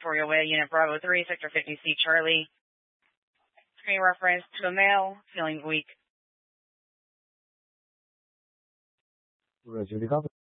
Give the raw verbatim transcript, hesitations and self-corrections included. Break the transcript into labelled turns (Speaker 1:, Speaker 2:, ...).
Speaker 1: Victoria Way, Unit Bravo three, Sector fifty C, Charlie. Screen reference to a male, feeling weak.
Speaker 2: Roger the